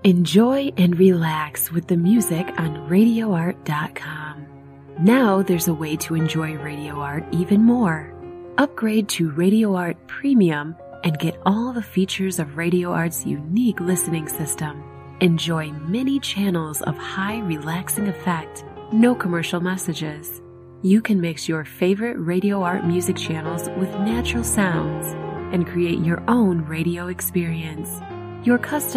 Enjoy and relax with the music on RadioArt.com. Now there's a way to enjoy Radio Art even more. Upgrade to Radio Art Premium and get all the features of Radio Art's unique listening system. Enjoy many channels of high relaxing effect, no commercial messages. You can mix your favorite Radio Art music channels with natural sounds and create your own radio experience. Your custom